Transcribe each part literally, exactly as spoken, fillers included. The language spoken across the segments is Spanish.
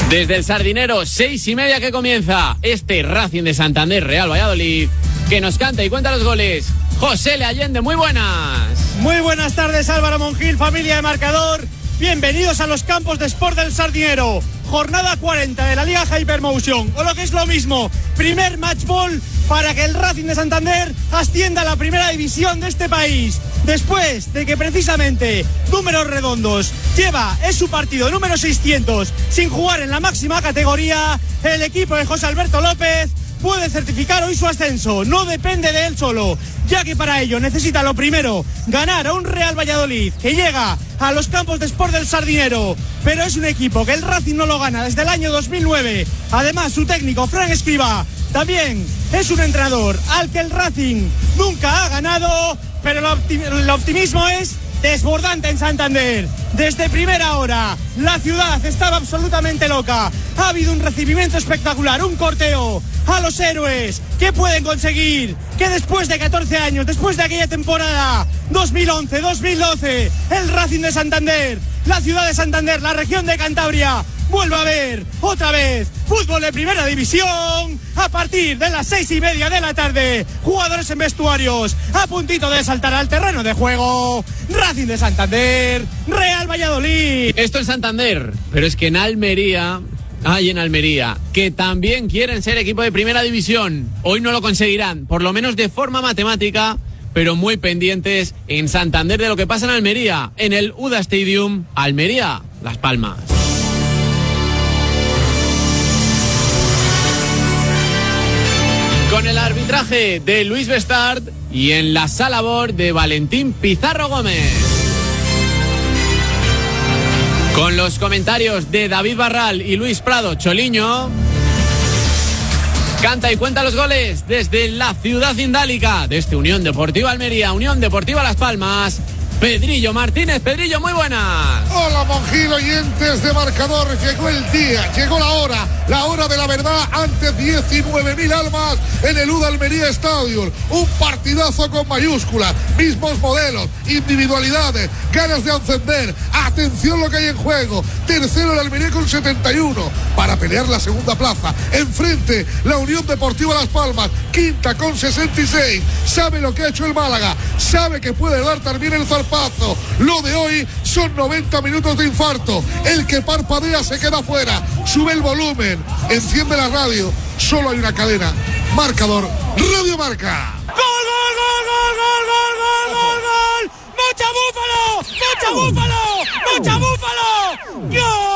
Desde el Sardinero, seis y media que comienza este Racing de Santander Real Valladolid, que nos canta y cuenta los goles José Le Allende. Muy buenas. Muy buenas tardes, Álvaro Monjil, familia de Marcador. Bienvenidos a los campos de Sport del Sardinero. Jornada cuarenta de la Liga Hypermotion, o lo que es lo mismo, primer match ball para que el Racing de Santander ascienda a la primera división de este país. Después de que precisamente, números redondos, lleva, es su partido número seiscientos sin jugar en la máxima categoría, el equipo de José Alberto López puede certificar hoy su ascenso. No depende de él solo, ya que para ello necesita lo primero, ganar a un Real Valladolid que llega a los campos de Sport del Sardinero, pero es un equipo que el Racing no lo gana desde el año dos mil nueve. Además, su técnico, Fran Escribá, también es un entrenador al que el Racing nunca ha ganado, pero el, optim- el optimismo es desbordante en Santander. Desde primera hora, la ciudad estaba absolutamente loca. Ha habido un recibimiento espectacular, un corteo a los héroes que pueden conseguir que después de catorce años, después de aquella temporada dos mil once dos mil doce, el Racing de Santander, la ciudad de Santander, la región de Cantabria, vuelva a ver otra vez fútbol de primera división a partir de las seis y media de la tarde. Jugadores en vestuarios a puntito de saltar al terreno de juego. Racing de Santander, Real Valladolid. Esto es Santander, pero es que en Almería, hay en Almería, que también quieren ser equipo de primera división. Hoy no lo conseguirán, por lo menos de forma matemática, pero muy pendientes en Santander de lo que pasa en Almería, en el U D A Stadium, Almería, Las Palmas. Con el arbitraje de Luis Bestard y en la sala bor de Valentín Pizarro Gómez. Con los comentarios de David Barral y Luis Prado Choliño. Canta y cuenta los goles desde la ciudad indálica, desde Unión Deportiva Almería, Unión Deportiva Las Palmas, Pedrillo Martínez. Pedrillo, muy buenas. Hola, Monjil, oyentes de Marcador. Llegó el día, llegó la hora, la hora de la verdad ante diecinueve mil almas en el U D A Almería Stadium. Un partidazo con mayúsculas, mismos modelos, individualidades, ganas de encender. Atención lo que hay en juego. Tercero el Almería con setenta y uno para pelear la segunda plaza. Enfrente la Unión Deportiva Las Palmas, quinta con sesenta y seis. Sabe lo que ha hecho el Málaga, sabe que puede dar también el zarpazo. Lo de hoy son noventa minutos de infarto. El que parpadea se queda fuera. Sube el volumen, enciende la radio. Solo hay una cadena. Marcador, Radio Marca. ¡Gol, gol, gol, gol, gol, gol, gol, gol, gol! ¡Mocha Búfalo! ¡Mocha Búfalo! ¡Mocha Búfalo!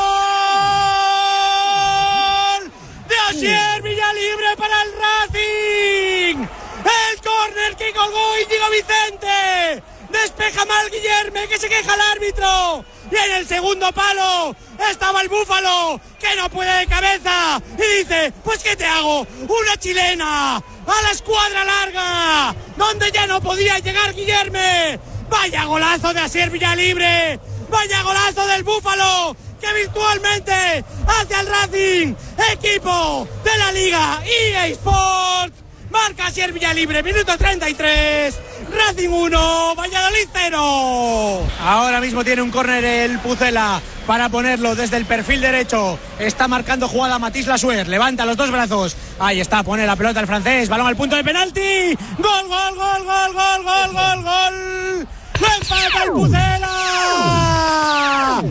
¡Gol! De Asier Villalibre para el Racing. El córner que colgó Íñigo Vicente. Despeja mal Guillerme, que se queja el árbitro. Y en el segundo palo estaba el Búfalo, que no puede de cabeza. Y dice, pues ¿qué te hago? Una chilena a la escuadra larga, donde ya no podía llegar Guillerme. Vaya golazo de Asier Villalibre. Vaya golazo del Búfalo, que virtualmente hace al Racing equipo de la Liga E A Sports. Marca Asier Villalibre, minuto treinta y tres. Racing uno, Valladolid cero. Ahora mismo tiene un córner el Pucela para ponerlo desde el perfil derecho. Está marcando jugada Matisse Lasuer. Levanta los dos brazos. Ahí está, pone la pelota el francés. Balón al punto de penalti. Gol, gol, gol, gol, gol, gol, gol, gol. ¡Lo empata el Pucela!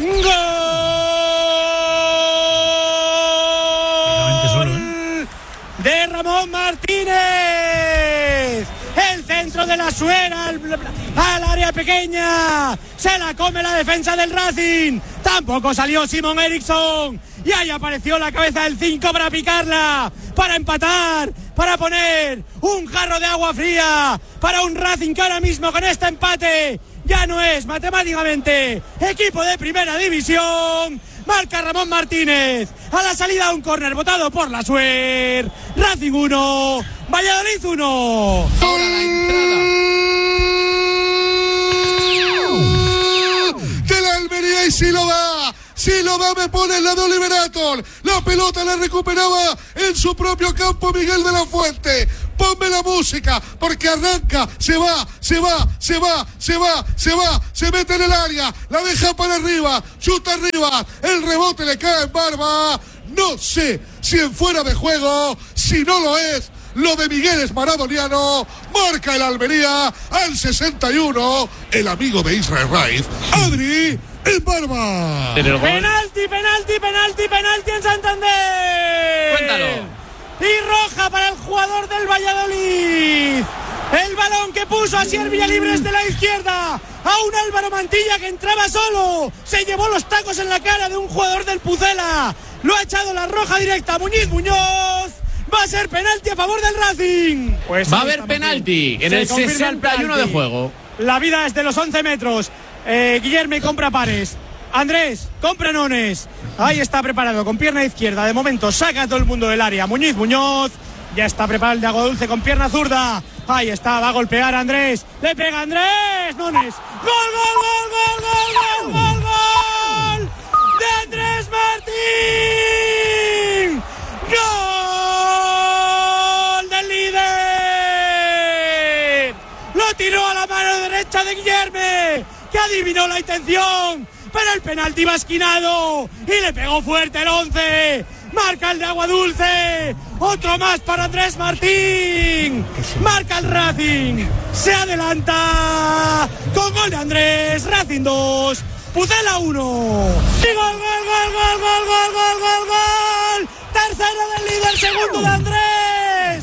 ¡Gol! De Ramón Martínez. El centro de Lasuer al, al área pequeña. Se la come la defensa del Racing. Tampoco salió Simon Eriksson. Y ahí apareció la cabeza del cinco para picarla, para empatar, para poner un jarro de agua fría para un Racing que ahora mismo con este empate ya no es matemáticamente equipo de primera división. Marca Ramón Martínez a la salida de un córner botado por Lasuer. Racing uno, Valladolid uno. Ahora la entrada de la Almería, y si lo da, si lo da, me pone el lado de Liberator. La pelota la recuperaba en su propio campo Miguel de la Fuente. ponme la música, porque arranca, se va, se va, se va, se va, se va, se mete en el área, la deja para arriba, chuta arriba, el rebote le cae en Barba. No sé si en fuera de juego, si no lo es, lo de Miguel es maradoniano. Marca el Almería al sesenta y uno, el amigo de Israel Raiz, Adri en Barba. Penalti, penalti, penalti, penalti en Santander. Cuéntalo. Y roja para el jugador del Valladolid. El balón que puso a Asier Villalibres de la izquierda a un Álvaro Mantilla que entraba solo. Se llevó los tacos en la cara de un jugador del Pucela. Lo ha echado la roja directa a Muñiz Muñoz. Va a ser penalti a favor del Racing. Pues va a haber penalti en el sesenta y uno de juego. La vida es de los once metros. Eh, Guillerme compra pares. Andrés, compra nones. Ahí está preparado con pierna izquierda. De momento saca a todo el mundo del área. Muñiz Muñoz. Ya está preparado el de Agua Dulce con pierna zurda. Ahí está, va a golpear a Andrés. Le pega a Andrés. Nones. ¡Gol, gol, gol, gol, gol, gol, gol, gol! ¡De Andrés Martín! ¡Gol del líder! Lo tiró a la mano derecha de Guillerme, que adivinó la intención, pero el penalti va esquinado y le pegó fuerte el once. Marca el de Agua Dulce. Otro más para Andrés Martín. Marca el Racing. Se adelanta con gol de Andrés. Racing dos, Pucela uno. Y gol, gol, gol, gol, gol, gol, gol, gol, gol. Tercero del líder, segundo de Andrés.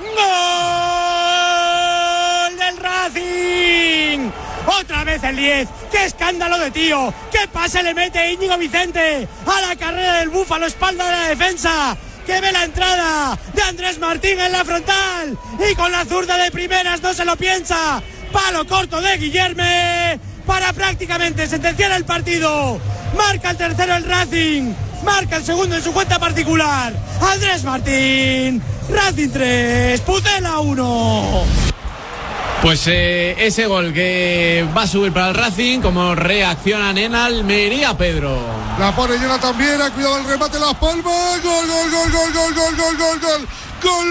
Gol del Racing. Otra vez el diez. ¡Qué escándalo de tío! ¡Qué pase le mete Íñigo Vicente a la carrera del Búfalo, espalda de la defensa! ¡Que ve la entrada de Andrés Martín en la frontal! Y con la zurda de primeras no se lo piensa. Palo corto de Guillerme para prácticamente sentenciar el partido. Marca el tercero el Racing. Marca el segundo en su cuenta particular. Andrés Martín. Racing tres, Pucela uno. Pues eh, ese gol que va a subir para el Racing, como reaccionan en Almería, Pedro. La pone Jonathan Viera, cuidado el remate, Las Palmas. Gol, gol, gol, gol, gol, gol, gol, gol, gol. Gol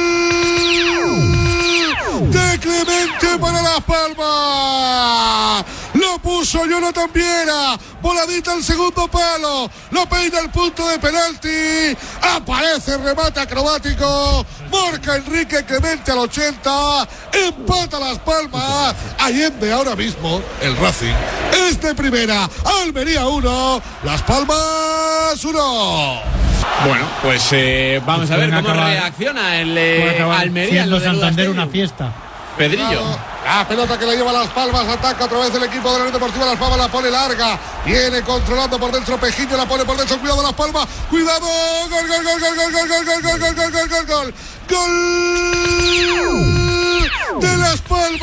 de Clemente para Las Palmas. Lo puso Jonathan Viera. Voladita al segundo palo. Lo peina el punto de penalti. Aparece el remate acrobático. Marca Enrique Clemente al ochenta. Empata Las Palmas. Allende ahora mismo el Racing es de primera. Almería uno, Las Palmas uno. Bueno, pues eh, vamos a ver cómo acabar, reacciona el eh, Almería. Siendo Santander una fiesta. Pedrillo. La pelota que la lleva Las Palmas, ataca otra vez el equipo de la Unión Deportiva Las Palmas, la pone larga, viene controlando por dentro Pejiño, la pone por dentro, cuidado Las Palmas, cuidado, gol, gol, gol, gol, gol, gol, gol, gol, gol, gol, gol, gol, gol, gol, gol de Las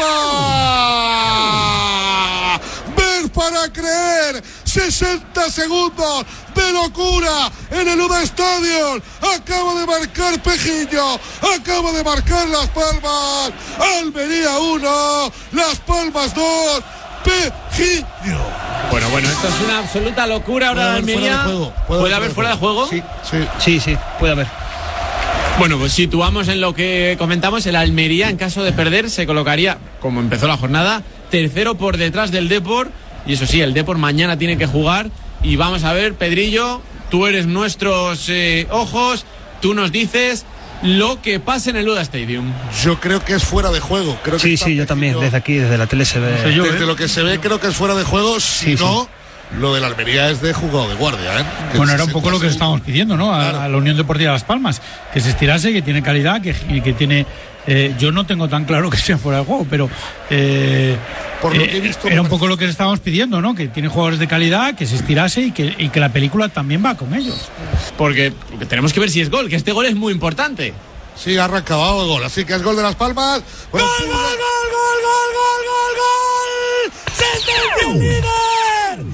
Palmas. Ver para creer, sesenta segundos de locura en el U D Stadium. Acaba de marcar Pejiño, acaba de marcar Las Palmas. Almería uno, Las Palmas dos, Pejiño. Bueno, bueno, esto es una absoluta locura ahora de Almería. ¿Puede, ¿Puede haber fuera de juego? Sí, sí, sí, sí, puede haber. Bueno, pues situamos en lo que comentamos, el Almería en caso de perder se colocaría, como empezó la jornada, tercero por detrás del Depor. Y eso sí, el Depor mañana tiene que jugar. Y vamos a ver, Pedrillo, tú eres nuestros eh, ojos, tú nos dices lo que pasa en el U D A Stadium. Yo creo que es fuera de juego. Creo que sí, sí, yo también, desde aquí, desde la tele se ve. Desde ¿eh? lo que se ve creo que es fuera de juego, si sí, no... Sí. Lo de la Almería es de jugado de guardia, ¿eh? Que bueno, era un poco lo que estábamos pidiendo, ¿no? A, claro. a la Unión Deportiva Las Palmas, que se estirase, que tiene calidad, que, que tiene... Eh, yo no tengo tan claro que sea fuera de juego, pero eh, Por lo que he visto, eh, era un poco lo que estábamos pidiendo, ¿no? Que tiene jugadores de calidad, que se estirase y que, y que la película también va con ellos. Porque tenemos que ver si es gol, que este gol es muy importante. Sí, ha arrancado el gol, así que es gol de Las Palmas. Bueno, ¡Gol, gol, gol, gol, gol, gol, gol, gol! ¡Sentencia el líder!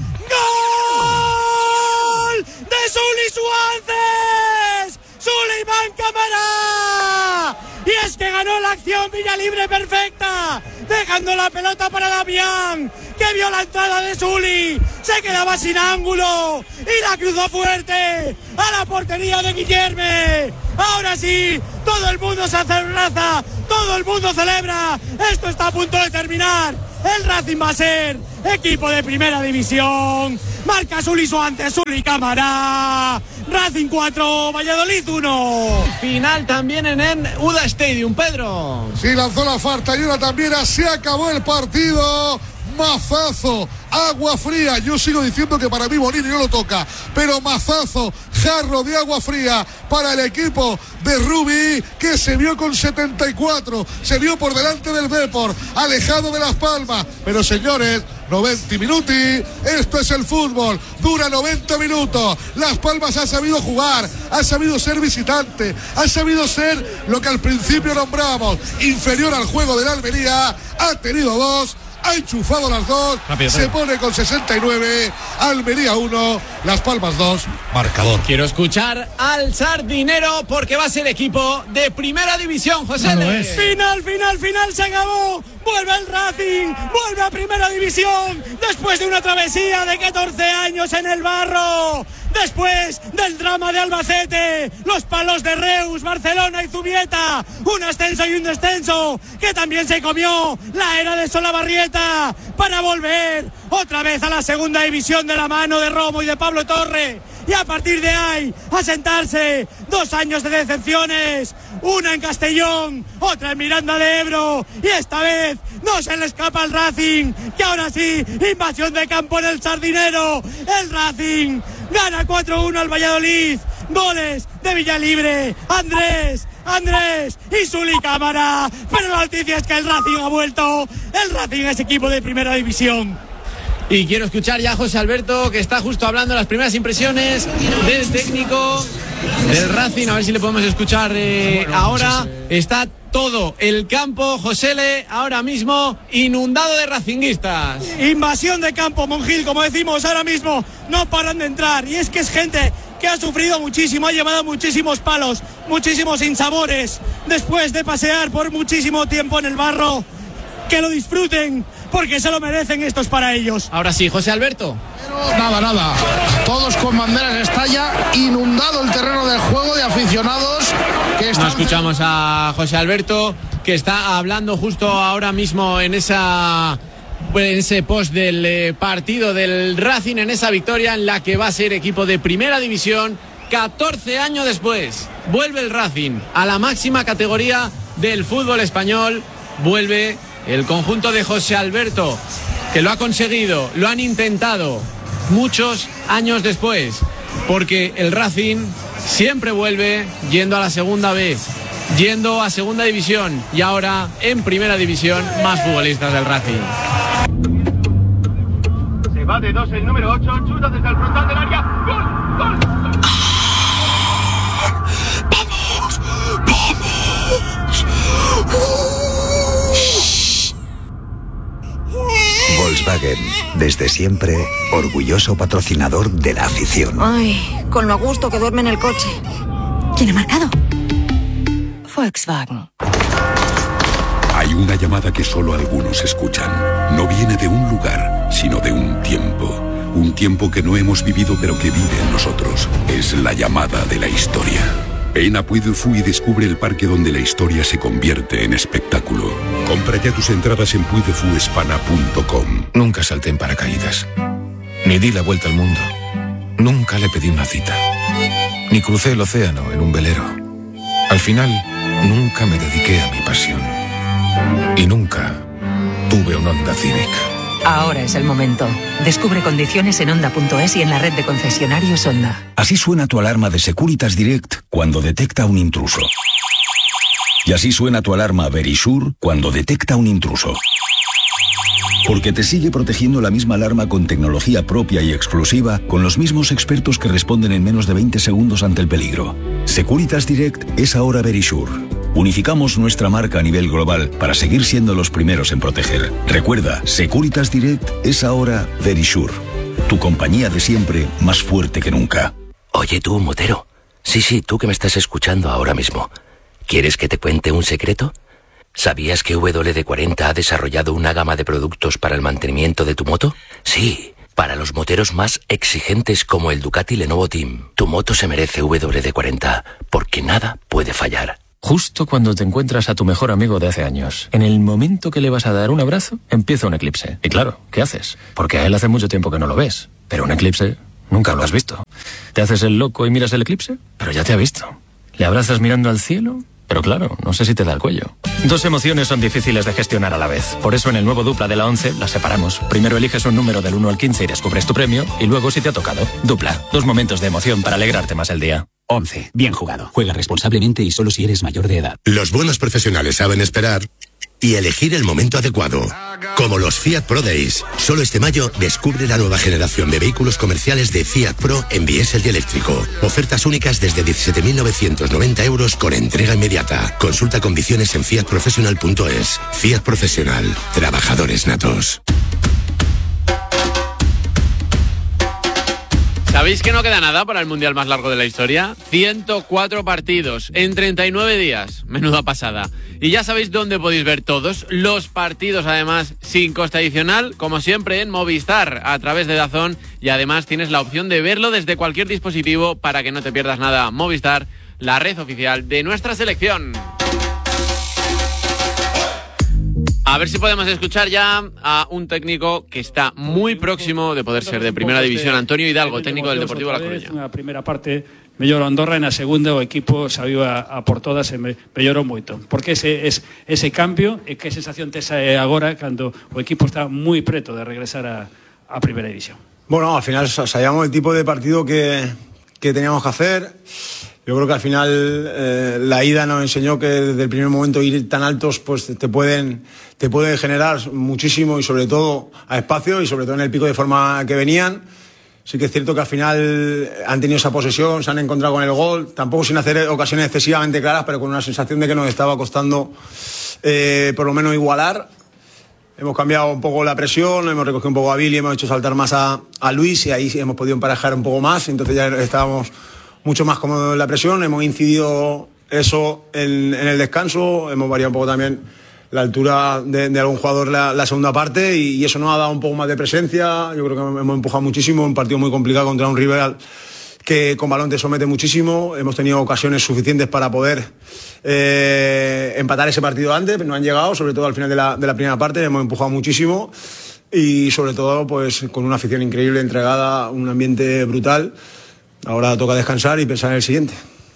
¡Gol de Zuli Suárez! ¡Suleiman Cámara! Y es que ganó la acción Villalibre perfecta, dejando la pelota para Damián, que vio la entrada de Zuli, se quedaba sin ángulo y la cruzó fuerte a la portería de Guillerme. Ahora sí, todo el mundo se abraza, todo el mundo celebra. Esto está a punto de terminar. El Racing va a ser equipo de primera división. Marca Suli Suárez, Suli Cámara. Racing cuatro, Valladolid uno. Final también en el U D A Stadium, Pedro. Sí, lanzó la falta y una también. Así acabó el partido. Mazazo, agua fría. Yo sigo diciendo que para mí Bonini no lo toca, pero mazazo, jarro de agua fría para el equipo de Rubí, que se vio con setenta y cuatro, se vio por delante del Depor, alejado de Las Palmas. Pero señores, noventa minuti, esto es el fútbol, dura noventa minutos. Las Palmas ha sabido jugar, ha sabido ser visitante, ha sabido ser lo que al principio nombramos, inferior al juego del Almería. Ha tenido dos, ha enchufado las dos, rápido, se pone con sesenta y nueve, Almería uno, Las Palmas dos, marcador. Quiero escuchar al Sardinero porque va a ser equipo de primera división, José. No final, final, final, se acabó. Vuelve el Racing, vuelve a primera división, después de una travesía de catorce años en el barro, después del drama de Albacete, los palos de Reus, Barcelona y Zubieta, un ascenso y un descenso, que también se comió la era de Solabarrieta, para volver otra vez a la segunda división de la mano de Romo y de Pablo Torre. Y a partir de ahí, a sentarse, dos años de decepciones, una en Castellón, otra en Miranda de Ebro, y esta vez no se le escapa al Racing, que ahora sí, invasión de campo en el Sardinero. El Racing gana cuatro uno al Valladolid, goles de Villalibre, Andrés, Andrés y Suli Cámara, pero la noticia es que el Racing ha vuelto, el Racing es equipo de primera división. Y quiero escuchar ya a José Alberto, que está justo hablando las primeras impresiones del técnico del Racing. A ver si le podemos escuchar eh, ahora. Está todo el campo, Josele, ahora mismo inundado de racinguistas. Invasión de campo, Monjil, como decimos ahora mismo, no paran de entrar. Y es que es gente que ha sufrido muchísimo, ha llevado muchísimos palos, muchísimos insabores, después de pasear por muchísimo tiempo en el barro. Que lo disfruten, porque se lo merecen, esto es para ellos. Ahora sí, José Alberto. Nada, nada, todos con banderas estalla, inundado el terreno del juego de aficionados que están... No escuchamos a José Alberto, que está hablando justo ahora mismo en esa en ese post del eh, partido del Racing, en esa victoria en la que va a ser equipo de primera división. catorce años después, vuelve el Racing a la máxima categoría del fútbol español, vuelve el conjunto de José Alberto, que lo ha conseguido, lo han intentado muchos años después, porque el Racing siempre vuelve yendo a la segunda B, yendo a segunda división, y ahora en primera división más futbolistas del Racing. Se va de dos el número ocho, chuta desde el frontal del área, ¡gol! ¡Gol! ¡Vamos! ¡Vamos! Volkswagen, desde siempre, orgulloso patrocinador de la afición. Ay, con lo a gusto que duerme en el coche. ¿Quién ha marcado? Volkswagen. Hay una llamada que solo algunos escuchan. No viene de un lugar, sino de un tiempo. Un tiempo que no hemos vivido pero que vive en nosotros. Es la llamada de la historia. Ven a Puy du Fou y descubre el parque donde la historia se convierte en espectáculo. Compra ya tus entradas en puy de fu hispana punto com. Nunca salté en paracaídas. Ni di la vuelta al mundo. Nunca le pedí una cita. Ni crucé el océano en un velero. Al final, nunca me dediqué a mi pasión. Y nunca tuve un Honda Civic. Ahora es el momento. Descubre condiciones en Honda punto es y en la red de concesionarios Honda. Así suena tu alarma de Securitas Direct cuando detecta un intruso. Y así suena tu alarma Verisure cuando detecta un intruso. Porque te sigue protegiendo la misma alarma con tecnología propia y exclusiva, con los mismos expertos que responden en menos de veinte segundos ante el peligro. Securitas Direct es ahora Verisure. Unificamos nuestra marca a nivel global para seguir siendo los primeros en proteger. Recuerda, Securitas Direct es ahora Verisure. Tu compañía de siempre, más fuerte que nunca. Oye tú, motero. Sí, sí, tú que me estás escuchando ahora mismo. ¿Quieres que te cuente un secreto? ¿Sabías que W D cuarenta ha desarrollado una gama de productos para el mantenimiento de tu moto? Sí, para los moteros más exigentes como el Ducati Lenovo Team. Tu moto se merece W D cuarenta, porque nada puede fallar. Justo cuando te encuentras a tu mejor amigo de hace años. En el momento que le vas a dar un abrazo, empieza un eclipse. Y claro, ¿qué haces? Porque a él hace mucho tiempo que no lo ves. Pero un eclipse nunca lo has visto. ¿Te haces el loco y miras el eclipse? Pero ya te ha visto. ¿Le abrazas mirando al cielo? Pero claro, no sé si te da el cuello. Dos emociones son difíciles de gestionar a la vez. Por eso en el nuevo Dupla de la once las separamos. Primero eliges un número del uno al quince y descubres tu premio. Y luego si te ha tocado. Dupla. Dos momentos de emoción para alegrarte más el día. once. Bien jugado. Juega responsablemente y solo si eres mayor de edad. Los buenos profesionales saben esperar y elegir el momento adecuado. Como los Fiat Pro Days. Solo este mayo descubre la nueva generación de vehículos comerciales de Fiat Pro en diésel y eléctrico. Ofertas únicas desde diecisiete mil novecientos noventa euros con entrega inmediata. Consulta condiciones en fiat professional punto es. Fiat Profesional. Trabajadores natos. ¿Sabéis que no queda nada para el mundial más largo de la historia? ciento cuatro partidos en treinta y nueve días. Menuda pasada. Y ya sabéis dónde podéis ver todos los partidos, además, sin coste adicional, como siempre en Movistar, a través de DAZN. Y además tienes la opción de verlo desde cualquier dispositivo para que no te pierdas nada. Movistar, la red oficial de nuestra selección. A ver si podemos escuchar ya a un técnico que está muy próximo de poder ser de primera división, Antonio Hidalgo, técnico del Deportivo La Coruña. Na primeira parte mellorou Andorra e na segunda o equipo saiu a, a por todas e me, mellorou moito. Porque ese, es, ese cambio e que sensación tes agora cando o equipo está moi preto de regresar a, a primeira división? Bueno, al final sabíamos el tipo de partido que, que teníamos que hacer. Yo creo que al final eh, la ida nos enseñó que desde el primer momento ir tan altos pues te pueden, te pueden generar muchísimo y sobre todo a espacio y sobre todo en el pico de forma que venían. Sí que es cierto que al final han tenido esa posesión, se han encontrado con el gol, tampoco sin hacer ocasiones excesivamente claras, pero con una sensación de que nos estaba costando eh, por lo menos igualar. Hemos cambiado un poco la presión, hemos recogido un poco a Billy, hemos hecho saltar más a, a Luis y ahí hemos podido emparejar un poco más, entonces ya estábamos mucho más cómodos en la presión, hemos incidido eso en, en el descanso, hemos variado un poco también la altura de, de algún jugador la, la segunda parte y, y eso nos ha dado un poco más de presencia. Yo creo que hemos empujado muchísimo, un partido muy complicado contra un rival que con balón te somete muchísimo, hemos tenido ocasiones suficientes para poder eh, empatar ese partido antes, pero no han llegado, sobre todo al final de la, de la primera parte, hemos empujado muchísimo y sobre todo pues con una afición increíble, entregada, un ambiente brutal. Ahora toca descansar y pensar en el siguiente.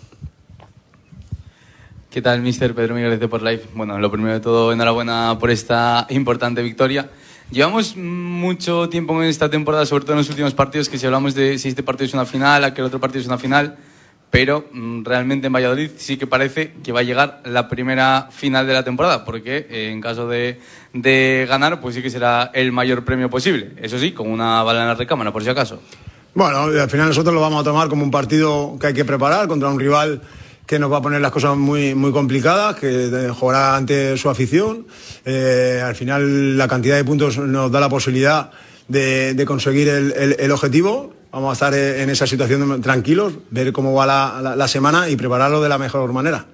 ¿Qué tal, mister Pedro Miguel de Deport Live? Bueno, lo primero de todo, enhorabuena por esta importante victoria. Llevamos mucho tiempo en esta temporada, sobre todo en los últimos partidos, que si hablamos de si este partido es una final, aquel otro partido es una final, pero mmm, realmente en Valladolid sí que parece que va a llegar la primera final de la temporada, porque eh, en caso de, de ganar, pues sí que será el mayor premio posible. Eso sí, con una bala en la recámara, por si acaso. Bueno, al final nosotros lo vamos a tomar como un partido que hay que preparar contra un rival que nos va a poner las cosas muy, muy complicadas, que jugará ante su afición. Eh, al final la cantidad de puntos nos da la posibilidad de, de conseguir el, el, el objetivo. Vamos a estar en esa situación tranquilos, ver cómo va la, la, la semana y prepararlo de la mejor manera.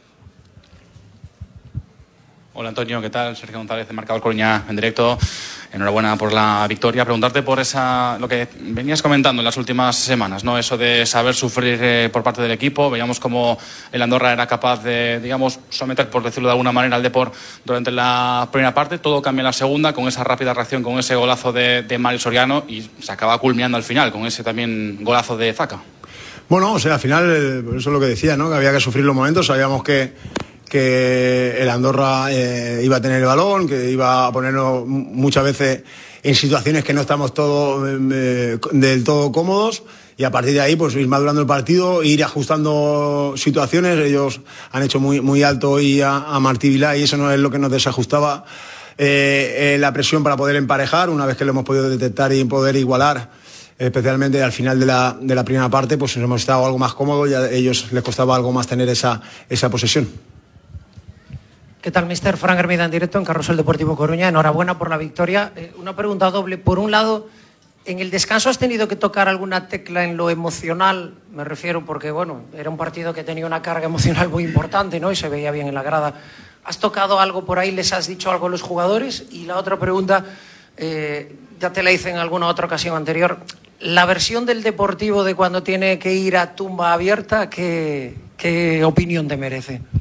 Hola Antonio, ¿qué tal? Sergio González de Marcador Coruña en directo. Enhorabuena por la victoria. Preguntarte por esa lo que venías comentando en las últimas semanas, ¿no? Eso de saber sufrir eh, por parte del equipo. Veíamos cómo el Andorra era capaz de, digamos, someter, por decirlo de alguna manera, al Depor durante la primera parte. Todo cambia en la segunda con esa rápida reacción, con ese golazo de, de Mario Soriano y se acaba culminando al final con ese también golazo de Zaca. Bueno, o sea, al final, eso es lo que decía, ¿no? Que había que sufrir los momentos. Sabíamos que que el Andorra eh, iba a tener el balón, que iba a ponernos muchas veces en situaciones que no estamos todos eh, del todo cómodos y a partir de ahí pues ir madurando el partido, ir ajustando situaciones. Ellos han hecho muy, muy alto hoy a, a Martí Vilá y eso no es lo que nos desajustaba eh, eh, la presión para poder emparejar. Una vez que lo hemos podido detectar y poder igualar, especialmente al final de la, de la primera parte, pues hemos estado algo más cómodos y a ellos les costaba algo más tener esa, esa posesión. ¿Qué tal, mister? Fran Hermida en directo en Carrusel Deportivo Coruña. Enhorabuena por la victoria. Eh, una pregunta doble. Por un lado, ¿en el descanso has tenido que tocar alguna tecla en lo emocional? Me refiero porque, bueno, era un partido que tenía una carga emocional muy importante, ¿no? Y se veía bien en la grada. ¿Has tocado algo por ahí? ¿Les has dicho algo a los jugadores? Y la otra pregunta, eh, ya te la hice en alguna otra ocasión anterior. La versión del Deportivo de cuando tiene que ir a tumba abierta, ¿qué, qué opinión te merece?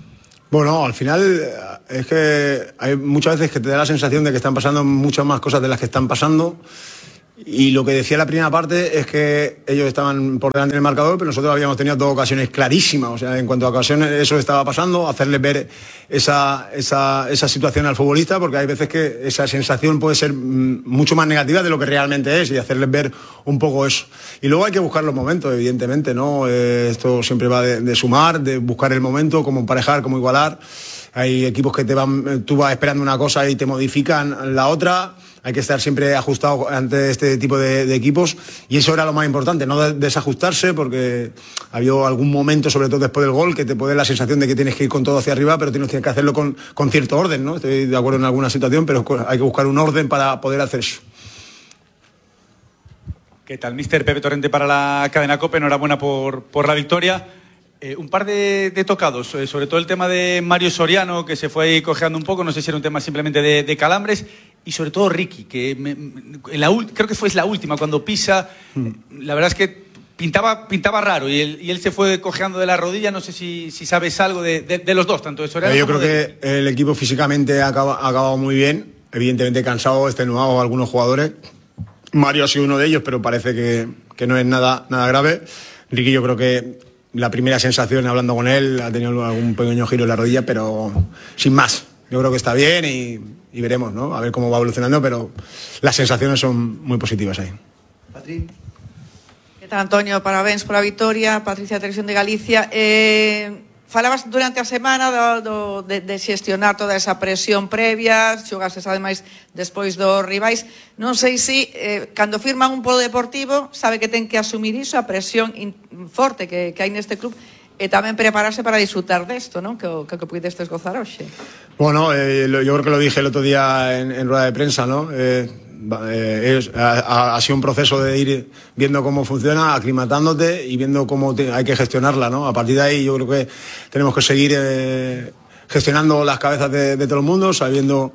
Bueno, al final es que hay muchas veces que te da la sensación de que están pasando muchas más cosas de las que están pasando. Y lo que decía la primera parte es que ellos estaban por delante del marcador, pero nosotros habíamos tenido dos ocasiones clarísimas. O sea, en cuanto a ocasiones, eso estaba pasando, hacerles ver esa, esa, esa situación al futbolista, porque hay veces que esa sensación puede ser mucho más negativa de lo que realmente es, y hacerles ver un poco eso. Y luego hay que buscar los momentos, evidentemente, ¿no? Eh, esto siempre va de, de sumar, de buscar el momento, cómo emparejar, cómo igualar. Hay equipos que te van, tú vas esperando una cosa y te modifican la otra. Hay que estar siempre ajustado ante este tipo de, de equipos, y eso era lo más importante, no desajustarse, porque había algún momento, sobre todo después del gol, que te puede dar la sensación de que tienes que ir con todo hacia arriba, pero tienes que hacerlo con, con cierto orden, ¿no? Estoy de acuerdo en alguna situación, pero hay que buscar un orden para poder hacer eso. ¿Qué tal, míster? Pepe Torrente para la cadena COPE, enhorabuena por, por la victoria. Eh, un par de, de tocados, eh, sobre todo el tema de Mario Soriano, que se fue ahí cojeando un poco, no sé si era un tema simplemente de, de calambres, y sobre todo Ricky, que me, en la, creo que fue la última, cuando pisa, mm. la verdad es que pintaba, pintaba raro, y él, y él se fue cojeando de la rodilla, no sé si, si sabes algo de, de, de los dos, tanto de Soriano Yo como creo de... que el equipo físicamente ha acabado, ha acabado muy bien, evidentemente cansado, extenuado algunos jugadores. Mario ha sido uno de ellos, pero parece que, que no es nada, nada grave. Ricky, yo creo que la primera sensación hablando con él ha tenido algún pequeño giro en la rodilla, pero sin más. Yo creo que está bien y, y veremos, ¿no? A ver cómo va evolucionando, pero las sensaciones son muy positivas ahí. Patri. Que tal, Antonio? Parabéns pola vitoria. Patricia, Televisión de Galicia. Eh, falabas durante a semana do, do, de, de xestionar toda esa presión previa, xogastes ademais despois dos rivais. Non sei se eh, cando firman un polo deportivo sabe que ten que asumir iso, a presión in, forte que, que hai neste club, e tamén prepararse para disfrutar desto, non? Que, que, que pudestes gozar hoxe. Bueno, eh, lo, yo creo que lo dije el otro día en, en rueda de prensa, ¿no? Eh, eh, es, ha, ha sido un proceso de ir viendo cómo funciona, aclimatándote y viendo cómo te, hay que gestionarla, ¿no? A partir de ahí yo creo que tenemos que seguir eh, gestionando las cabezas de, de todo el mundo, sabiendo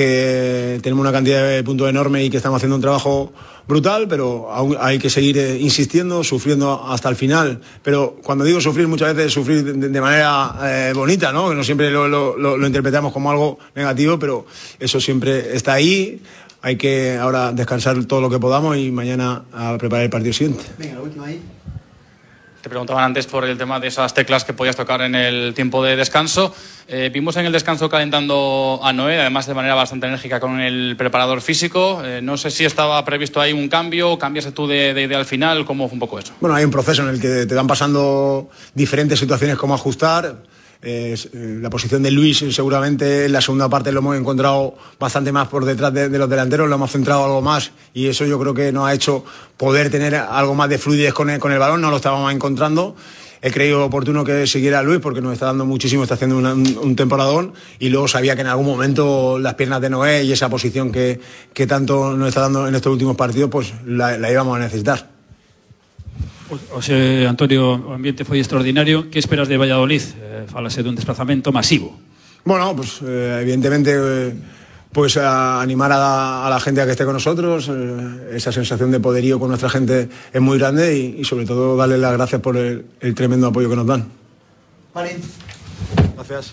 que tenemos una cantidad de puntos enorme y que estamos haciendo un trabajo brutal, pero aún hay que seguir eh, insistiendo, sufriendo hasta el final. Pero cuando digo sufrir, muchas veces sufrir de, de manera eh, bonita, ¿no? Que no siempre lo, lo, lo, lo interpretamos como algo negativo, pero eso siempre está ahí. Hay que ahora descansar todo lo que podamos y mañana a preparar el partido siguiente. Venga, la última ahí. Te preguntaban antes por el tema de esas teclas que podías tocar en el tiempo de descanso. Eh, vimos en el descanso calentando a Noé, además de manera bastante enérgica con el preparador físico. Eh, no sé si estaba previsto ahí un cambio, cambiaste tú de, de idea al final, ¿cómo fue un poco eso? Bueno, hay un proceso en el que te van pasando diferentes situaciones, cómo ajustar. Eh, la posición de Luis seguramente en la segunda parte lo hemos encontrado bastante más por detrás de, de los delanteros, lo hemos centrado algo más y eso yo creo que nos ha hecho poder tener algo más de fluidez con el, con el balón, no lo estábamos encontrando. He creído oportuno que siguiera Luis porque nos está dando muchísimo, está haciendo una, un, un temporadón, y luego sabía que en algún momento las piernas de Noé y esa posición que, que tanto nos está dando en estos últimos partidos pues la, la íbamos a necesitar. O sea, Antonio, o ambiente foi extraordinario. Que esperas de Valladolid? Eh, falase dun desplazamento masivo. Bueno, pues eh, evidentemente eh, pues a animar a, a la gente a que esté con nosotros. Eh, esa sensación de poderío con nuestra gente es muy grande y, y sobre todo darles las gracias por el, el tremendo apoyo que nos dan. Vale. Gracias.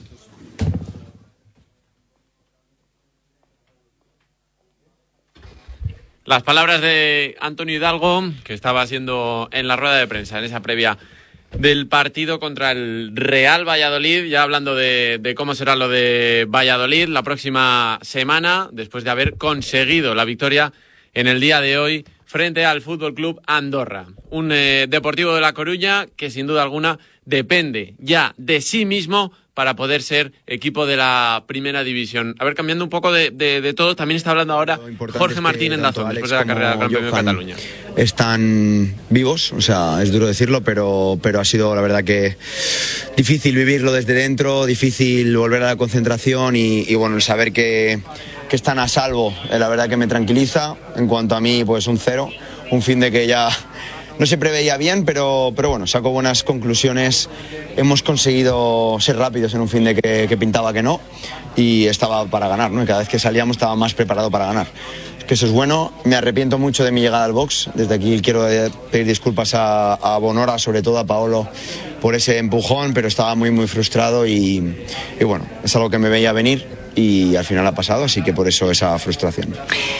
Las palabras de Antonio Hidalgo, que estaba haciendo en la rueda de prensa, en esa previa del partido contra el Real Valladolid, ya hablando de, de cómo será lo de Valladolid la próxima semana, después de haber conseguido la victoria en el día de hoy frente al Fútbol Club Andorra. Un eh, Deportivo de La Coruña que sin duda alguna depende ya de sí mismo para poder ser equipo de la primera división. A ver, cambiando un poco de, de, de todo, también está hablando ahora Jorge Martín en Dazón, después de la carrera del campeón de Cataluña. Están vivos, o sea, es duro decirlo, pero, pero ha sido la verdad que difícil vivirlo desde dentro, difícil volver a la concentración y, y bueno, el saber que, que están a salvo, eh, la verdad que me tranquiliza. En cuanto a mí, pues un cero, un fin de que ya no se preveía bien, pero, pero bueno, saco buenas conclusiones. Hemos conseguido ser rápidos en un fin de que, que pintaba que no, y estaba para ganar, ¿no? Y cada vez que salíamos estaba más preparado para ganar. Es que eso es bueno. Me arrepiento mucho de mi llegada al box. Desde aquí quiero pedir disculpas a, a Bonora, sobre todo a Paolo, por ese empujón, pero estaba muy muy frustrado y, y bueno, es algo que me veía venir y al final ha pasado, así que por eso esa frustración.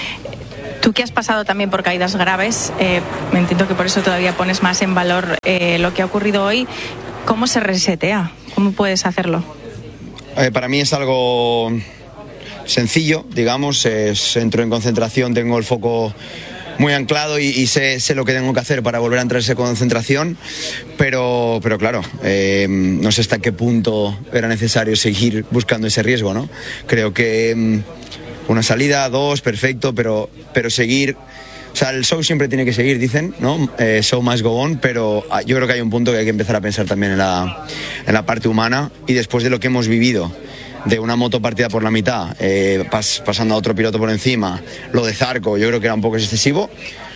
Tú que has pasado también por caídas graves, eh, me entiendo que por eso todavía pones más en valor eh, lo que ha ocurrido hoy. ¿Cómo se resetea? ¿Cómo puedes hacerlo? Eh, para mí es algo sencillo, digamos, es, entro en concentración, tengo el foco muy anclado y, y sé, sé lo que tengo que hacer para volver a entrar en esa concentración, pero, pero claro, eh, no sé hasta qué punto era necesario seguir buscando ese riesgo, ¿no? Creo que eh, una salida, dos, perfecto, pero, pero seguir... O sea, el show siempre tiene que seguir, dicen, ¿no? Eh, show must go on, pero yo creo que hay un punto que hay que empezar a pensar también en la, en la parte humana y después de lo que hemos vivido, de una moto partida por la mitad, eh, pas, pasando a otro piloto por encima, lo de Zarco, yo creo que era un poco excesivo.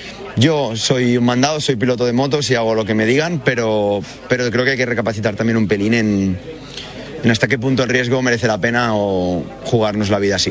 Yo soy un mandado, soy piloto de motos y hago lo que me digan, pero, pero creo que hay que recapacitar también un pelín en, en hasta qué punto el riesgo merece la pena o jugarnos la vida así.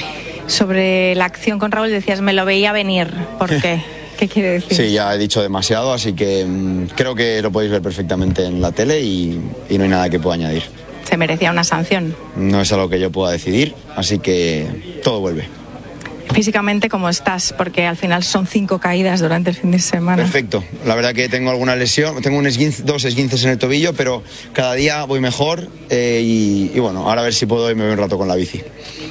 Sobre la acción con Raúl decías, me lo veía venir. ¿Por qué? ¿Qué quiere decir? Sí, ya he dicho demasiado, así que mmm, creo que lo podéis ver perfectamente en la tele y, y no hay nada que pueda añadir. Se merecía una sanción. No es algo que yo pueda decidir, así que todo vuelve. Físicamente, ¿cómo estás? Porque al final son cinco caídas durante el fin de semana. Perfecto. La verdad que tengo alguna lesión, tengo un esguince, dos esguinces en el tobillo, pero cada día voy mejor eh, y, y bueno, ahora a ver si puedo y me voy un rato con la bici.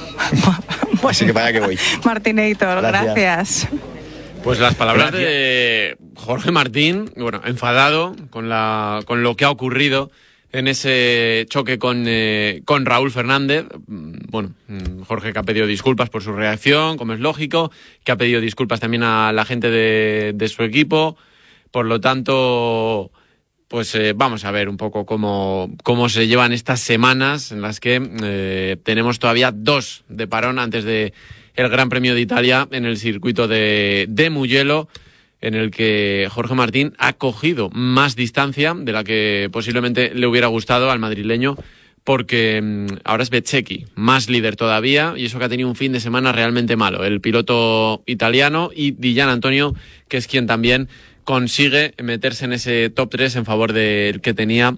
Bueno, así que vaya que voy. Martín-Heitor, gracias. gracias. Pues las palabras gracias. de Jorge Martín, bueno, enfadado con, la, con lo que ha ocurrido en ese choque con, eh, con Raúl Fernández. Bueno, Jorge que ha pedido disculpas por su reacción, como es lógico, que ha pedido disculpas también a la gente de, de su equipo. Por lo tanto, pues eh, vamos a ver un poco cómo, cómo se llevan estas semanas en las que eh, tenemos todavía dos de parón antes de el Gran Premio de Italia en el circuito de, de Mugello, en el que Jorge Martín ha cogido más distancia de la que posiblemente le hubiera gustado al madrileño, porque ahora es Bezzecchi, más líder todavía, y eso que ha tenido un fin de semana realmente malo, el piloto italiano, y Di Giannantonio, que es quien también consigue meterse en ese top tres en favor del que tenía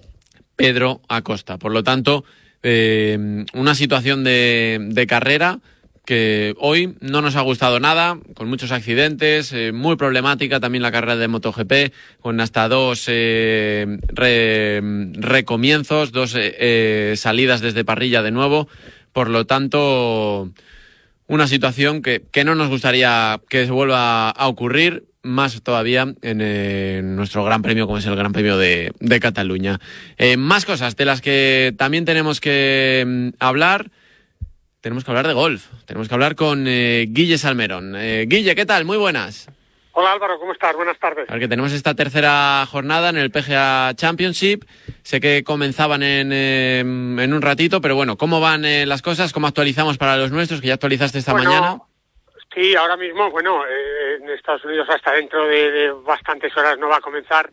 Pedro Acosta. Por lo tanto, eh, una situación de, de carrera que hoy no nos ha gustado nada, con muchos accidentes, eh, muy problemática también la carrera de MotoGP, con hasta dos eh, re, recomienzos, dos eh, eh, salidas desde parrilla de nuevo. Por lo tanto, una situación que, que no nos gustaría que se vuelva a ocurrir, más todavía en eh, nuestro Gran Premio, como es el Gran Premio de, de Cataluña. Eh, más cosas de las que también tenemos que mm, hablar. Tenemos que hablar de golf. Tenemos que hablar con eh, Guille Salmerón. Eh, Guille, ¿qué tal? Muy buenas. Hola Álvaro, ¿cómo estás? Buenas tardes. A ver, que tenemos esta tercera jornada en el P G A Championship. Sé que comenzaban en, eh, en un ratito, pero bueno, ¿cómo van eh, las cosas? ¿Cómo actualizamos para los nuestros, que ya actualizaste esta bueno, mañana? Sí, ahora mismo, bueno, eh, en Estados Unidos hasta dentro de, de bastantes horas no va a comenzar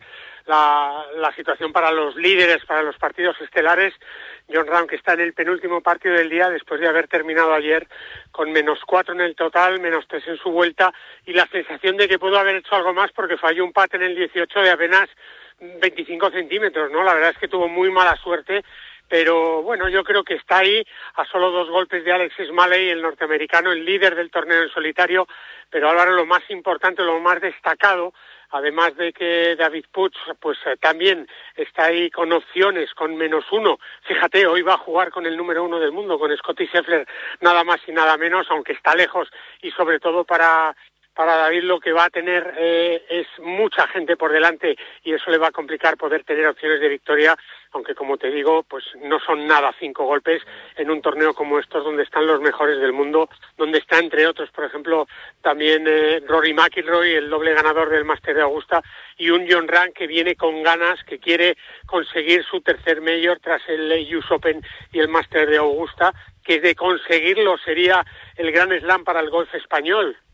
la, la situación para los líderes, para los partidos estelares. Jon Rahm, que está en el penúltimo partido del día después de haber terminado ayer con menos cuatro en el total, menos tres en su vuelta, y la sensación de que pudo haber hecho algo más porque falló un pat en el dieciocho de apenas veinticinco centímetros, ¿no? La verdad es que tuvo muy mala suerte, pero bueno, yo creo que está ahí a solo dos golpes de Alex Smalley, el norteamericano, el líder del torneo en solitario. Pero Álvaro, lo más importante, lo más destacado, además de que David Puig pues eh, también está ahí con opciones, con menos uno. Fíjate, hoy va a jugar con el número uno del mundo, con Scottie Scheffler, nada más y nada menos, aunque está lejos, y sobre todo para para David lo que va a tener eh, es mucha gente por delante, y eso le va a complicar poder tener opciones de victoria, aunque como te digo, pues no son nada cinco golpes en un torneo como estos donde están los mejores del mundo, donde está entre otros, por ejemplo, también eh, Rory McIlroy, el doble ganador del Máster de Augusta, y un Jon Rahm que viene con ganas, que quiere conseguir su tercer Major tras el U S Open y el Máster de Augusta, que de conseguirlo sería el gran slam para el golf español.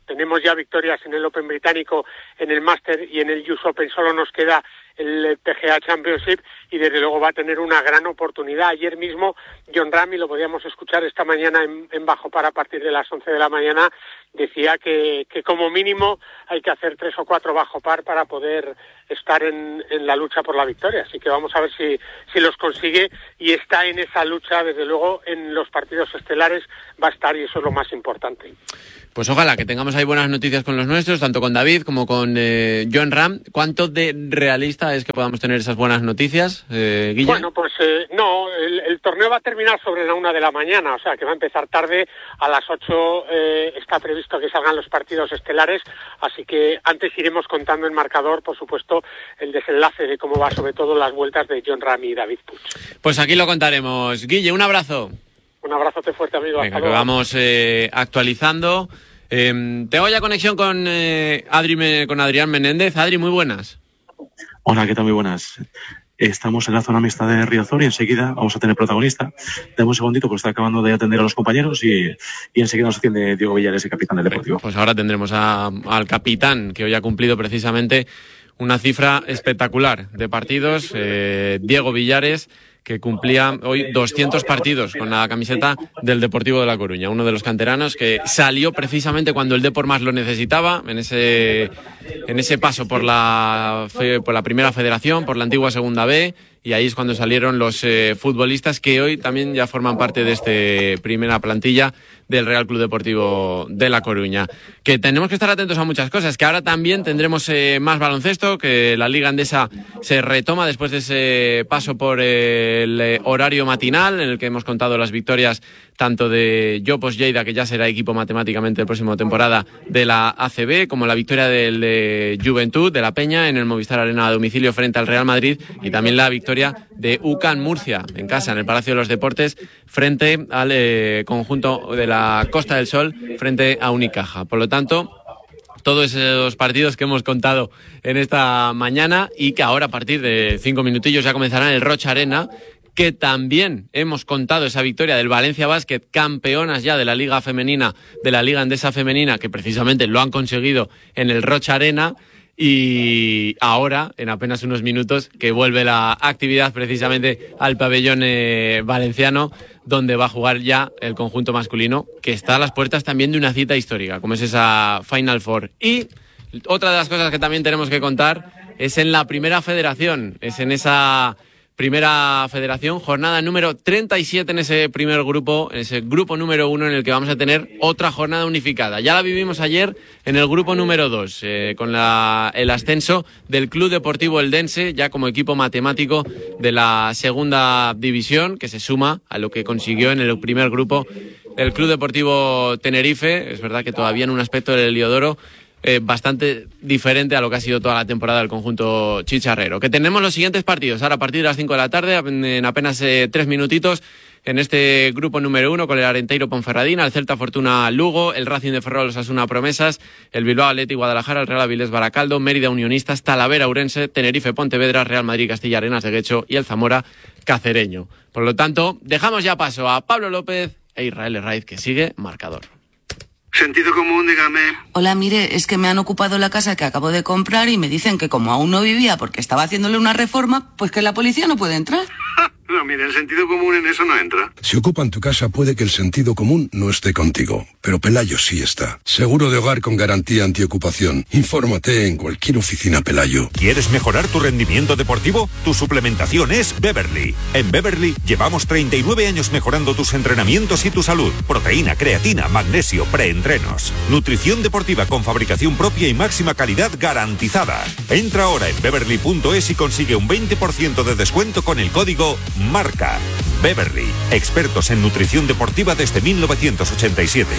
tenemos ya victorias en el Open británico, en el Master y en el U S Open, solo nos queda el P G A Championship y desde luego va a tener una gran oportunidad. Ayer mismo Jon Rahm, y lo podíamos escuchar esta mañana en, en Bajo Par a partir de las once de la mañana, decía que, que como mínimo hay que hacer tres o cuatro Bajo Par para poder estar en, en la lucha por la victoria. Así que vamos a ver si, si los consigue, y está en esa lucha, desde luego en los partidos estelares va a estar, y eso es lo más importante. Pues ojalá que tengamos ahí buenas noticias con los nuestros, tanto con David como con eh, Jon Rahm. ¿Cuánto de realista es que podamos tener esas buenas noticias, eh, Guille? Bueno, pues eh, no, el, el torneo va a terminar sobre la una de la mañana, o sea que va a empezar tarde. A las ocho eh, está previsto que salgan los partidos estelares, así que antes iremos contando en marcador, por supuesto, el desenlace de cómo va, sobre todo las vueltas de Jon Rahm y David Puig. Pues aquí lo contaremos. Guille, un abrazo. Un abrazote fuerte, amigo. Venga, hasta que luego. vamos eh, actualizando. Eh, tengo ya conexión con, eh, Adri, con Adrián Menéndez. Adri, muy buenas. Hola, ¿qué tal? Muy buenas. Estamos en la zona mixta de Riazor y enseguida vamos a tener protagonista. Dame un segundito porque está acabando de atender a los compañeros y, y enseguida nos atiende Diego Villares, el capitán del Deportivo. Pues ahora tendremos a, al capitán, que hoy ha cumplido precisamente una cifra espectacular de partidos, eh, Diego Villares, que cumplía hoy doscientos partidos con la camiseta del Deportivo de La Coruña, uno de los canteranos que salió precisamente cuando el Depor más lo necesitaba, en ese en ese paso por la por la primera federación, por la antigua segunda B, y ahí es cuando salieron los eh, futbolistas que hoy también ya forman parte de esta primera plantilla del Real Club Deportivo de La Coruña. Que tenemos que estar atentos a muchas cosas, que ahora también tendremos eh, más baloncesto, que la Liga Endesa se retoma después de ese paso por eh, el eh, horario matinal, en el que hemos contado las victorias tanto de Jopos Lleida, que ya será equipo matemáticamente el próximo temporada de la A C B, como la victoria del de Juventud, de la Peña, en el Movistar Arena a domicilio frente al Real Madrid, y también la victoria de U C A N Murcia, en casa, en el Palacio de los Deportes, frente al eh, conjunto de la Costa del Sol, frente a Unicaja. Por lo tanto, todos esos partidos que hemos contado en esta mañana, y que ahora a partir de cinco minutillos ya comenzarán el Rocha Arena, que también hemos contado esa victoria del Valencia Basket, campeonas ya de la Liga Femenina, de la Liga Endesa Femenina, que precisamente lo han conseguido en el Rocha Arena. Y ahora, en apenas unos minutos, que vuelve la actividad precisamente al pabellón eh, valenciano, donde va a jugar ya el conjunto masculino, que está a las puertas también de una cita histórica, como es esa Final Four. Y otra de las cosas que también tenemos que contar es en la primera federación, es en esa primera federación, jornada número treinta y siete en ese primer grupo, en ese grupo número uno, en el que vamos a tener otra jornada unificada. Ya la vivimos ayer en el grupo número dos, eh, con la, el ascenso del Club Deportivo Eldense, ya como equipo matemático de la segunda división, que se suma a lo que consiguió en el primer grupo el Club Deportivo Tenerife. Es verdad que todavía en un aspecto del Heliodoro Eh, bastante diferente a lo que ha sido toda la temporada del conjunto chicharrero. Que tenemos los siguientes partidos ahora a partir de las cinco de la tarde, en apenas eh, tres minutitos, en este grupo número uno, con el Arenteiro Ponferradina, el Celta Fortuna Lugo, el Racing de Ferrol Osasuna Promesas, el Bilbao Athletic Guadalajara, el Real Avilés Baracaldo, Mérida Unionistas, Talavera Ourense, Tenerife Pontevedra, Real Madrid Castilla Arenas de Guecho y el Zamora Cacereño. Por lo tanto, dejamos ya paso a Pablo López e Israel Herraiz, que sigue marcador. Sentido común, dígame. Hola, mire, es que me han ocupado la casa que acabo de comprar y me dicen que como aún no vivía porque estaba haciéndole una reforma, pues que la policía no puede entrar. No, mire, el sentido común en eso no entra. Si ocupan tu casa puede que el sentido común no esté contigo, pero Pelayo sí está. Seguro de hogar con garantía antiocupación. Infórmate en cualquier oficina Pelayo. ¿Quieres mejorar tu rendimiento deportivo? Tu suplementación es Beverly. En Beverly llevamos treinta y nueve años mejorando tus entrenamientos y tu salud. Proteína, creatina, magnesio, preentrenos. Nutrición deportiva con fabricación propia y máxima calidad garantizada. Entra ahora en beverly punto es y consigue un veinte por ciento de descuento con el código MARCA. Beverly, expertos en nutrición deportiva desde mil novecientos ochenta y siete.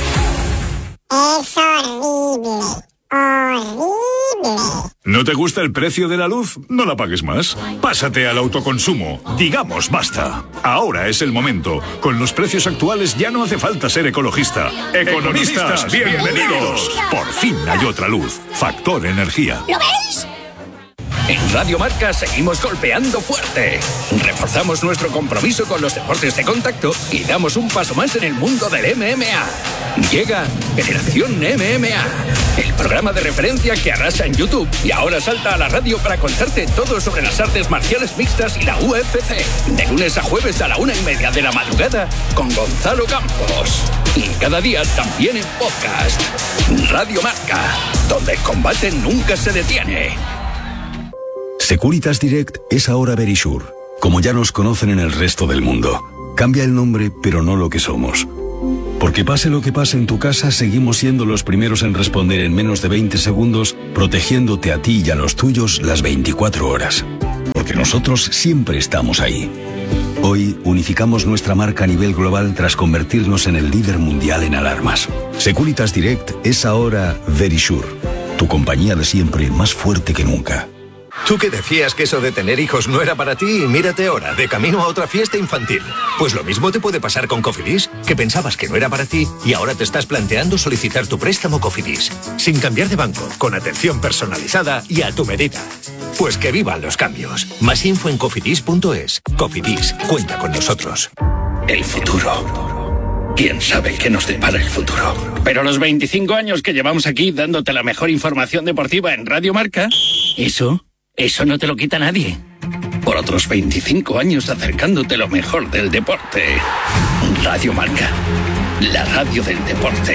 Es horrible, horrible. ¿No te gusta el precio de la luz? No la pagues más. Pásate al autoconsumo. Digamos basta. Ahora es el momento. Con los precios actuales ya no hace falta ser ecologista. Economistas, bienvenidos. Por fin hay otra luz. Factor Energía. ¿Lo veis? En Radio Marca seguimos golpeando fuerte. Reforzamos nuestro compromiso con los deportes de contacto y damos un paso más en el mundo del M M A. Llega Generación M M A, el programa de referencia que arrasa en YouTube y ahora salta a la radio para contarte todo sobre las artes marciales mixtas y la U F C. De lunes a jueves a la una y media de la madrugada con Gonzalo Campos. Y cada día también en podcast. Radio Marca, donde el combate nunca se detiene. Securitas Direct es ahora Verisure, como ya nos conocen en el resto del mundo. Cambia el nombre, pero no lo que somos. Porque pase lo que pase en tu casa, seguimos siendo los primeros en responder en menos de veinte segundos, protegiéndote a ti y a los tuyos las veinticuatro horas. Porque nosotros siempre estamos ahí. Hoy unificamos nuestra marca a nivel global tras convertirnos en el líder mundial en alarmas. Securitas Direct es ahora Verisure, tu compañía de siempre más fuerte que nunca. Tú que decías que eso de tener hijos no era para ti y mírate ahora, de camino a otra fiesta infantil. Pues lo mismo te puede pasar con Cofidis, que pensabas que no era para ti y ahora te estás planteando solicitar tu préstamo Cofidis. Sin cambiar de banco, con atención personalizada y a tu medida. Pues que vivan los cambios. Más info en cofidis punto es. Cofidis, cuenta con nosotros. El futuro. ¿Quién sabe qué nos depara el futuro? Pero los veinticinco años que llevamos aquí dándote la mejor información deportiva en Radio Marca, eso... Eso no te lo quita nadie. Por otros veinticinco años acercándote lo mejor del deporte. Radio Marca, la radio del deporte.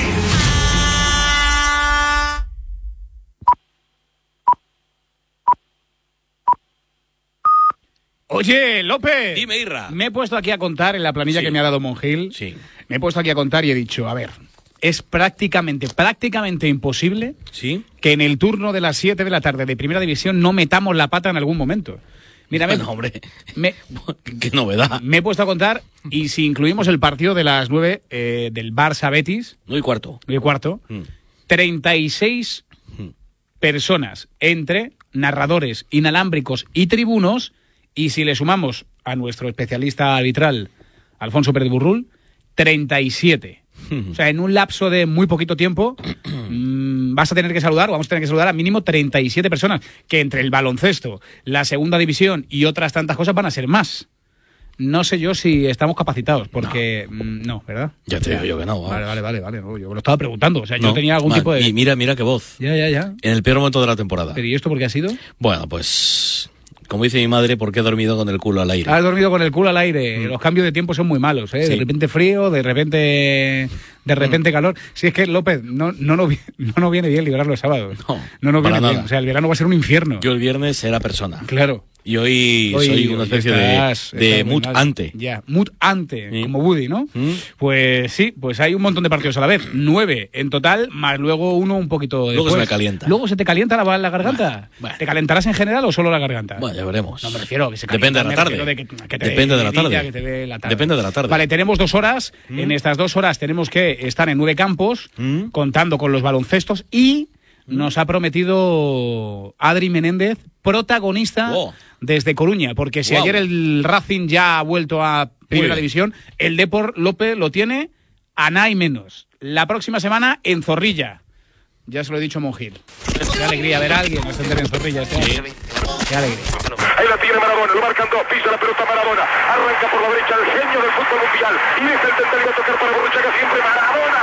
Oye, López. Dime, Irra. Me he puesto aquí a contar en la planilla Sí. que me ha dado Monjil. Sí. Me he puesto aquí a contar y he dicho, a ver, es prácticamente, prácticamente imposible ¿Sí? que en el turno de las siete de la tarde de Primera División no metamos la pata en algún momento. Mira, me, Bueno, hombre, me, qué novedad. me he puesto a contar y si incluimos el partido de las nueve eh, del Barça-Betis, nueve y cuarto. nueve y cuarto, Mm. treinta y seis personas entre narradores inalámbricos y tribunos, y si le sumamos a nuestro especialista arbitral, Alfonso Pérez Burrul, treinta y siete. O sea, en un lapso de muy poquito tiempo mmm, vas a tener que saludar, o vamos a tener que saludar a mínimo treinta y siete personas, que entre el baloncesto, la segunda división y otras tantas cosas van a ser más. No sé yo si estamos capacitados, porque no, mm, no ¿verdad? Ya te digo yo que no. Vale, vale, vale, vale. No, yo me lo estaba preguntando, o sea, No, yo tenía algún man, tipo de... Y mira, mira qué voz. Ya, ya, ya. En el peor momento de la temporada. ¿Pero y esto por qué ha sido? Bueno, pues... Como dice mi madre, ¿por qué he dormido con el culo al aire? Has dormido con el culo al aire. Mm. Los cambios de tiempo son muy malos, ¿eh? Sí. De repente frío, de repente de repente Mm. calor. Si es que, López, no, no, nos, vi- no nos viene bien librar los sábados. No, no nos para viene bien. nada. O sea, el verano va a ser un infierno. Yo el viernes era persona. Claro. Y hoy, Hoy- soy una hoy especie estás- de, de estás muy mal. mutante. Ya, mutante, Sí. como Woody, ¿no? Mm. Pues sí, pues hay un montón de partidos a la vez. Nueve en total, más luego uno un poquito después. Luego se me calienta. ¿Luego se te calienta la, la garganta? Bueno. ¿Te calentarás en general o solo la garganta? Bueno, ya veremos. No, me refiero a que se Depende de la calienta, me tarde. refiero de que- que te Depende dé de la vidilla, tarde. que te dé la tarde. Depende de la tarde. Vale, tenemos dos horas. Mm. En estas dos horas tenemos que estar en nueve campos, Mm. contando con los baloncestos, y nos ha prometido Adri Menéndez, protagonista Wow. desde Coruña, porque si Wow. ayer el Racing ya ha vuelto a Primera bien. División, el Depor López lo tiene a nada y menos. La próxima semana en Zorrilla. Ya se lo he dicho a Monjil. Qué alegría ver a alguien ascender en Zorrilla. Este año. Qué alegría. Ahí la tiene Maradona, lo marcan dos, pisa la pelota Maradona, arranca por la derecha el genio del fútbol mundial, y es el tercero a tocar para Borruchaga, siempre Maradona,